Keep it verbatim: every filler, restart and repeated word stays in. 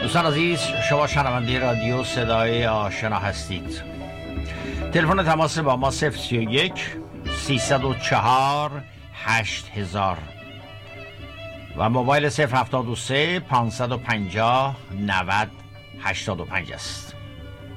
دوستان عزیز، شما شنونده رادیو صدای آشنا هستید. تلفن تماس با ما صفر سی و یک سیصد و چهار هشت هزار و موبایل صفر هفتاد و سه پانصد و پنجاه نود هشتاد و پنج است.